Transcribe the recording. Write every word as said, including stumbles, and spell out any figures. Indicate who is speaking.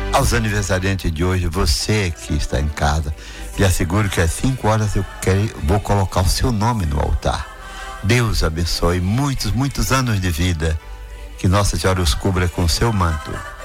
Speaker 1: Aos aniversariantes de hoje, você que está em casa, lhe asseguro que às cinco horas eu quero, vou colocar o seu nome no altar. Deus abençoe muitos, muitos anos de vida. Que Nossa Senhora os cubra com seu manto.